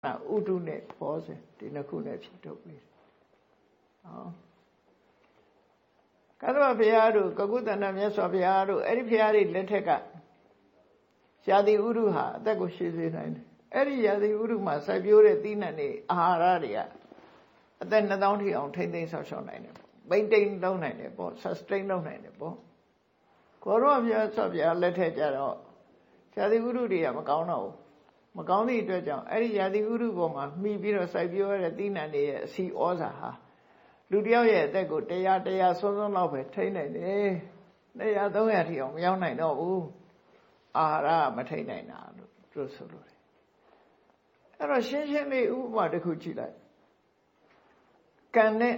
ဥဒုနဲ့ဘောဇဉ်ဒီနှစ်ခုနဲ့ဖြစ်ထုတ်ပြီးကသဗ္ဗဘုရားတို့ကကုတ္တဏမြတ်စွာဘုရားတို့အဲ့ဒီဘုရားတွေလက်ထက်ကရာသီဥတုဟာအသက်ကိုရှည်စေနိုင်တယ်အဲ့ဒီရာသီဥတုမှာစိုက်ပျိုးတဲ့သီးနှံတွေအာဟာရတွေကအသက်2000ထိအောင်ထိမ့်သိမ်းဆောက်ရှောက်နိုင်တယ်ပိမ့်တိန်လုပ်နိုင်တယ်ပေါ့ sustain လုပ်နိုင်တယ်ပေါ့ကိုရောဘုရားဆော့ဘုရားလက်ထက်ကြတော့ရာသီဥတုတွေကမကောင်းတော့ဘူးမကောင်းသည့်အတွက်ကြောင့်အဲ့ဒီရာသီဥတုပေါ်မှာမှီပြီးတော့စိုက်ပျိုးရတဲ့သီးနှံတွေရဲ့အစီဩဇာဟာလူတယောက်ရဲ့အသက်ကို100ဆွန်းလောက်ပဲထိန်းနိုင်တယ်200 300ထိအောင်မရောက်နိုင်တော့ဘူးအာဟာရမထိန်းနိုင်တာလို့သူဆိုလို့တယ်အဲ့တော့ရှင်းရှင်းလေးဥပမာတစ်ခုကြည့်လိုက်ကံနဲ့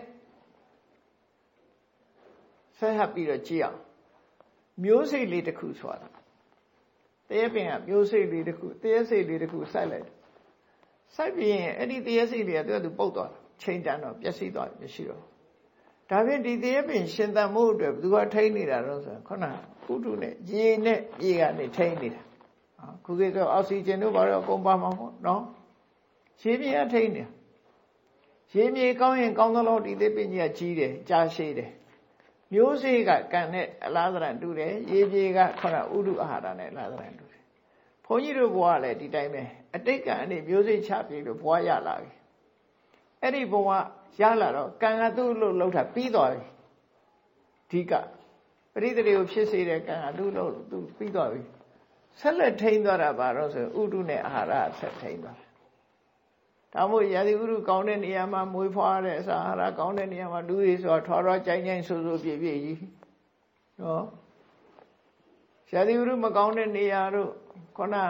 ဆက်ဟပ်ပြီးတော့ကြည့်အောင်မျိုးစိတ်လေးတစ်ခုဆိုတာတရေပင်ကမျိုးစိတ်လေးတစ်ခုတရေစိတ်လေးတစ်ခုစိုက်လိုက်စိုက်ပြီးရင်အဲ့ဒီတရေစိတ်လေးကသူပုတ်သွားတာချိန်တန်တော့ပျက်စီးသွားပြီမရှိတော့ဒါဖြင့်ဒီတရေပင်ရှင်သန်မှုအတွက်ဘယ်သူကထိန်းနေတာတော့ဆိုခုနကုတုနဲ့ရေနဲ့ရေကနေထိန်းနေတာခုခေတ်ဆိုအောက်ဆီဂျင်တို့ဘာလို့အကုန်ပါမှာပေါ့နော်ရေမြေကထိန်းနေတာရေမြေကောင်းရင်ကောင်းသလိုဒီတရေပင်ကြီးကကြီးတယ်ကြားရှိတယ်မျိုးစေ့ကကံနဲ့အလားသဏ္ဍာန်တူတယ်ရေပြေကခုနဥဒုအာဟာရနဲ့အလားသဏ္ဍာန်တူတယ်ဘုန်းကြီးတို့ဘဝကလည်းဒီတိုင်းပဲအတိတ်ကံအနေမျိုးစေ့ချပြေလို့ဘဝရလာပြီအဲ့ဒီဘဝရလာတော့ကံကသူ့လို့လှုပ်တာပြီးသွားပြီဒီကပရိသေတွေကိုဖြစ်စေတဲ့ကံကသူ့လို့သူပြီးသွားပြီဆက်လက်ထိန်းသွားတာပါတော့ဆိုဥဒုနဲ့အာဟာရဆက်ထိန်းသွားတယ်ဒါမို့ရာသီဥတုကောင်းတဲ့နေရာမှာမွေးဖွားတဲ့အစာအာဟာရကောင်းတဲ့နေရာမှာလူတွေဆိုတော့ထွားကြိုင်းကြိုင်းဆိုပြည့်ပြည့်ကြီးနော်ရာသီဥတုမကောင်းတဲ့နေရာတို့ခုန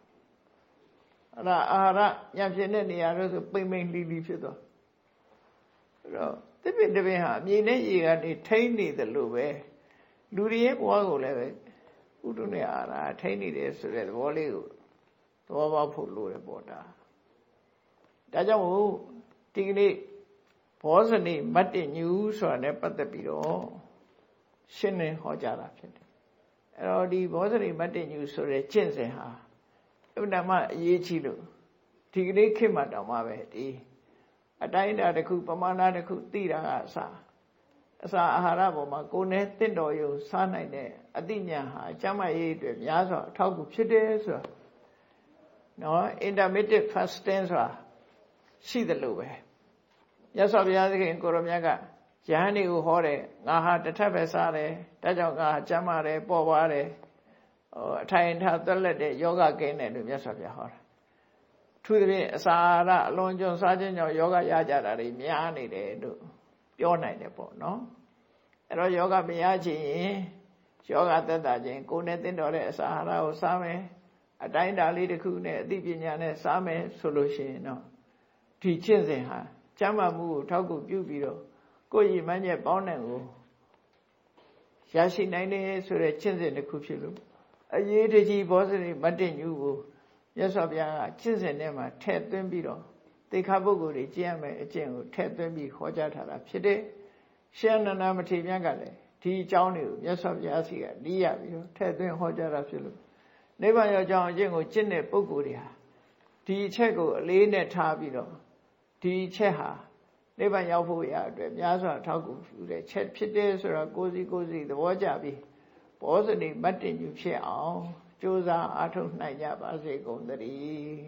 အာဟာရညံ့ဖြစ်တဲ့နေရာတို့ဆိုပိမ့်ပိမ့်လီလီဖြစ်သွားအဲ့တော့တပည့်တပည့်ဟာအမြေနဲ့ရေကနေထိန်းနေတယ်လို့ပဲလူတွေရဲ့ဘဝကိုလည်းပဲဥတုနဲ့အာဟာရထိန်းနေတယ်ဆိုတဲ့သဘောလေးကိုသဘောပေါက်ဖို့လိုတယ်ပေါ့ဒါကြောင့်မို့ဒီကနေ့ဘောဇနိမတ္တညူဆိုတာနဲ့ပတ်သက်ပြီးတော့ရှင်းလင်းဟောကြားတာဖြစ်တယ်အဲ့တော့ဒီဘောဇနိမတ္တညူဆိုတဲ့ကျင့်စဉ်ဟာအမှန်တမ်းအရေးကြီးလို့ဒီကနေ့ခေတ်မှာတောင်မှပဲဒီအတိုင်းအတာတစ်ခုပမာဏတစ်ခုသိတာကအစာအာဟာရပေါ်မှာကိုယ်နဲ့တင့်တော်ရုံစားနိုင်တဲ့အသိဉာဏ်ဟာကျမ်းမာရေးအတွက်များစွာအထောက်အကူဖြစ်တယ်ဆိုတာနော် intermittent fasting ဆိုတာရှိတယ်လို့ပဲမြတ်စွာဘုရားသခင်ကိုရမြတ်ကယဟန်တွေကိုဟောတယ်ငါဟာတစ်ထပ်ပဲစားတယ်ဒါကြောင့်ငါကျမ်းမာတယ်ပေါ်ပါတယ်အထိုင်ထားသက်လက်တဲ့ယောဂကင်းတယ်လို့မြတ်စွာဘုရားဟောတာထူးသဖြင့်အစာအာဟာရအလွန်ကျွံစားခြင်းကြောင့်ယောဂရကြတာတွေများနေတယ်လို့ပြောနိုင်တယ်ပေါ့နော်အဲ့တော့ယောဂမရခြင်းရင်ယောဂသက်သာခြင်းကိုယ်နဲ့သင့်တော်တဲ့အစာအာဟာရကိုစားမယ်အတိုင်းအတာလေးတစ်ခုနဲ့အသိပညာနဲ့စားမယ်ဆိုလို့ရှိရင်တော့ဒီကျင့်စဉ်ဟာကျမ်းမာမှုကိုထောက်ကူပြုပြီးတော့ကိုယ်ရည်မှန်းချက်ပေါင်းတဲ့ကိုရရှိနိုင်တယ်ဆိုတဲ့ကျင့်စဉ်တစ်ခုဖြစ်လို့အရေးတကြီးဘောဇနိမတ္တညူကိုမြတ်စွာဘုရားကကျင့်စဉ်ထဲမှာထည့်သွင်းပြီးတော့သိက္ခာပုဂ္ဂိုလ်တွေကျင့်ရမယ်အကျင့်ကိုထည့်သွင်းပြီးဟောကြားထားတာဖြစ်တယ်။ရှင်အနန္ဒမထေရမြတ်ကလည်းဒီအကြောင်းတွေကိုမြတ်စွာဘုရားစီကlýရပြီးတော့ထည့်သွင်းဟောကြားတာဖြစ်လို့နိဗ္ဗာန်ရောက်ကြောင်းအကျင့်ကိုကျင့်တဲ့ပုဂ္ဂိုလ်တွေဟာဒီအချက်ကိုအလေးနဲ့ထားပြီးတော့ဒီချက်ဟာနိဗ္ဗာန်ရောက်ဖို့ရအတွက်များစွာထောက်ကူပြုတဲ့ချက်ဖြစ်တယ်ဆိုတော့ကိုယ်စီသဘောကျပြီးဘောဇနိမတ္တညူဖြစ်အောင်ကြိုးစားအားထုတ်နိုင်ကြပါစေကုန်သတည်း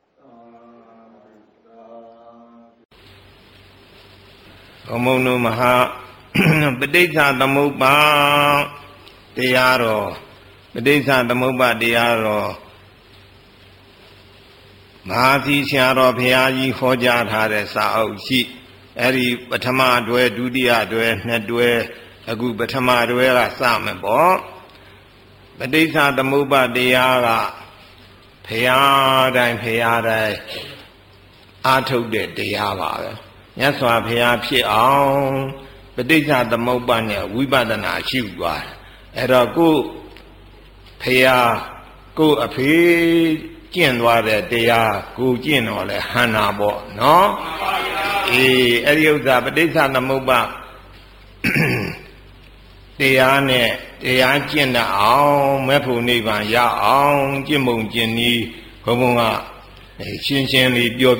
ဘုံဘုံတို့မဟာပဋိစ္စသမုပ္ပါတရားတော်ပဋိစ္စသမုပ္ပါတရားတော်မဟာသီဆရာတော်ဘုရားကြီးဟောကြားထားတဲ့စာအုပ်ရှိအဲ့ဒီပထမတွဲဒုတိယတွဲနှစ်တွဲအခုပထမတွဲကစမယ်ပေါ့ပဋိစ္စသမုပ္ပါတရားကဘုရားတိုင်းအားထုတ်တဲ့တရားပါပဲမြတ်စွာဘုရားဖြစ်အောင်ပဋိစ္စသမုပ္ပါနဲ့ဝိပဿနာရှုသွားတယ်အဲ့တော့ကိုဘုရားကိုအဖေကျင့်သွားတဲ့တရားကိုကျင့်တော့လဲဟန္တာပေါ့နော်အေးအဲ့ဒီဥစ္စာပဋိစ္စသမုပ္ပါတရားနဲ့တရားကျင့်တတ်အောင်မဲ့ဖို့နိဗ္ဗာန်ရအောင်ကျင့်ပုံကျင့်နည်းဘုံဘုံကရှင်းရှင်းလေးပြော